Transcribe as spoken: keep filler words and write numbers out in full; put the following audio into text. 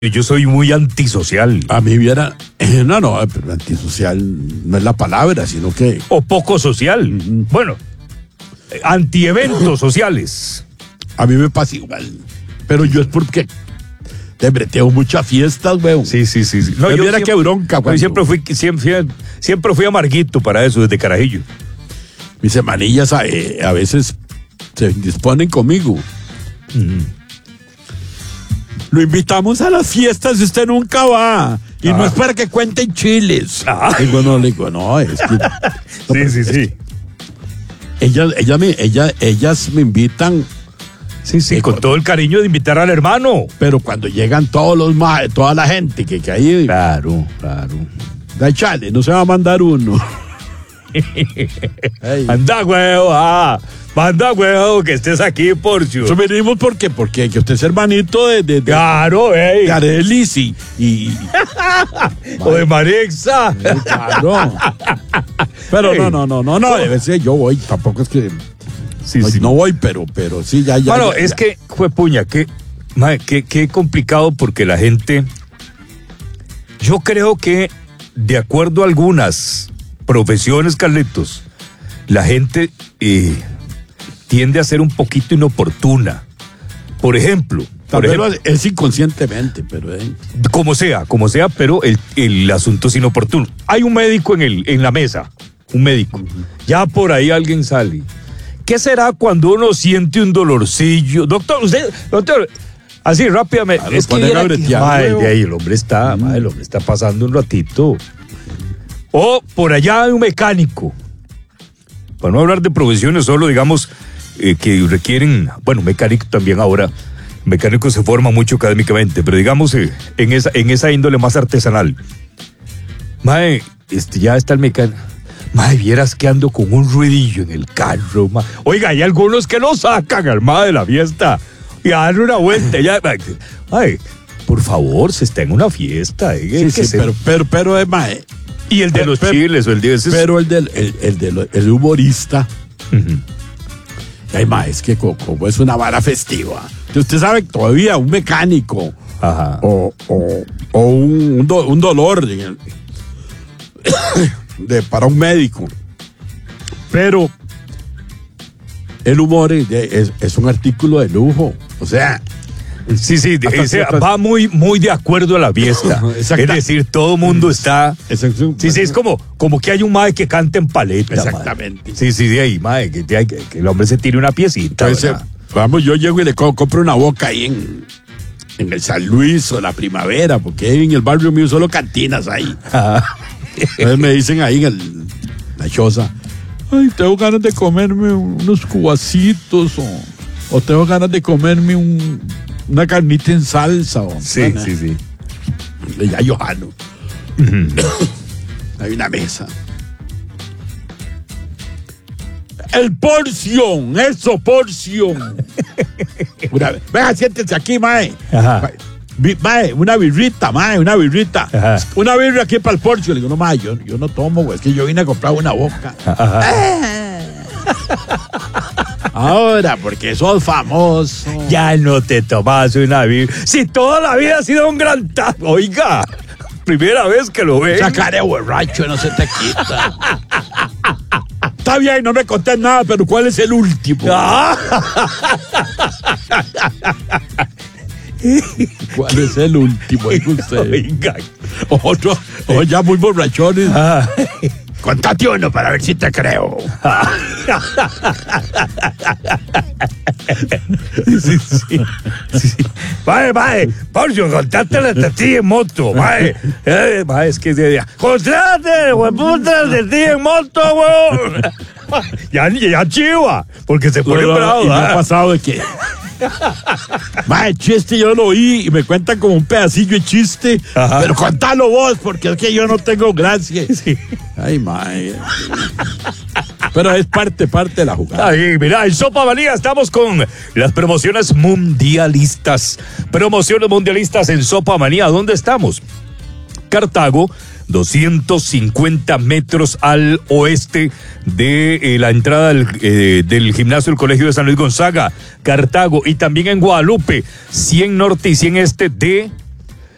Yo soy muy antisocial. A mí viera, eh, no, no, pero antisocial no es la palabra, sino que... O poco social. Uh-huh. Bueno, antieventos sociales. A mí me pasa igual, pero yo es porque te breteo muchas fiestas, weón. Sí, sí, sí. sí. No, yo viera qué bronca. Cuando... Siempre fui, siempre, siempre fui amarguito para eso, desde carajillo. Mis hermanillas a, eh, a veces se disponen conmigo. Uh-huh. Lo invitamos a las fiestas y usted nunca va. Y ah. no es para que cuenten chiles. Ah. Digo, no, le digo, no, es que... No, sí, sí, sí. Ellas, ellas, me, ellas, ellas me invitan. Sí, sí, eh, con todo el cariño de invitar al hermano. Pero cuando llegan todos los ma- toda la gente que, que ahí... Claro, claro. Da chale, no se va a mandar uno. Anda, huevo, ah. Manda, huevo, que estés aquí, Porcio. Eso venimos porque, porque que usted es hermanito de... de, de claro, ey. De Arelis y... y o de Marixa. Eh, claro. Pero ey. no, no, no, no, no, debe ser, yo voy, tampoco es que... Sí, no, sí. no voy, pero, pero sí, ya, ya. Bueno, ya, es ya. que, fue puña, que, madre, que, que complicado porque la gente... Yo creo que, de acuerdo a algunas profesiones, Carlitos, la gente... Eh, tiende a ser un poquito inoportuna. Por ejemplo, por ejemplo es inconscientemente, pero eh. como sea, como sea, pero el, el asunto es inoportuno. Hay un médico en el en la mesa, un médico. Uh-huh. Ya por ahí alguien sale. ¿Qué será cuando uno siente un dolorcillo? Doctor, usted, doctor, así rápidamente. Claro, es que, era que madre, de ahí el hombre está, uh-huh. madre, el hombre está pasando un ratito. O por allá hay un mecánico. Para no hablar de profesiones, solo digamos Eh, que requieren, bueno, mecánico también ahora, mecánico se forma mucho académicamente, pero digamos eh, en esa en esa índole más artesanal. Mae, este, ya está el mecánico. Mae, vieras que ando con un ruidillo en el carro, mae. Oiga, hay algunos que lo sacan al mae de la fiesta y a darle una vuelta. Ya, mae, por favor, se está en una fiesta. Eh, sí, sí, pero, pero, pero, eh, mae. Y el de los pero, chiles o el de ese. Pero el del el, el, del, el humorista. Uh-huh. Ay, ma, es que como es una vara festiva. Usted sabe que todavía un mecánico Ajá. o, o, o un, un, do, un dolor de, de, para un médico. Pero el humor es, es, es un artículo de lujo. O sea... Sí, sí, de, o sea, va muy, muy de acuerdo a la fiesta. Es decir, todo el mundo está... Exacto. Sí, sí, es como, como que hay un mae que canta en paleta. Exactamente. Mae. Sí, sí, de ahí, mae, que, que, que el hombre se tire una piecita. Entonces, vamos, yo llego y le co- compro una boca ahí en, en el San Luis o la Primavera, porque en el barrio mío solo cantinas ahí. Entonces me dicen ahí en el, la choza, ay, tengo ganas de comerme unos cubacitos o, o tengo ganas de comerme un... una carnita en salsa. O, sí, ¿no? sí, sí. Ya Johano. Uh-huh. Hay una mesa. El porción, eso, porción. Una, venga, siéntese aquí, mae. Ajá. Mae, una birrita, mae, una birrita. Ajá. Una birra aquí para el porción. Le digo, no, mae, yo, yo no tomo, güey, es que yo vine a comprar una boca. Ahora, porque sos famoso. Ya no te tomas una birra. Si toda la vida has sido un gran tazo. Oiga, primera vez que lo ven. Esa cara de borracho no se te quita. Está bien, no me contés nada, pero ¿cuál es el último? ¿Cuál es el último? Oiga. O, no, o ya muy borrachones. Contate uno para ver si te creo. Sí, sí, sí. Vale, vale. Porcio, contate la tatilla en moto. Vale. Eh, vale, es que de ¡contrate, hueputas, de ti en moto, weón! Ya, ya chiva, porque se pone no, no, bravo. Y me ha pasado de que... Mae, chiste yo lo oí y me cuentan como un pedacillo de chiste. Ajá. Pero contalo vos, porque es que yo no tengo gracia. Sí. Ay, mae. Pero es parte, parte de la jugada. Ay, mira, en Sopa Manía estamos con las promociones mundialistas. Promociones mundialistas en Sopa Manía. ¿Dónde estamos? Cartago, doscientos cincuenta metros al oeste de eh, la entrada del, eh, del gimnasio del Colegio de San Luis Gonzaga, Cartago, y también en Guadalupe, cien norte y cien este de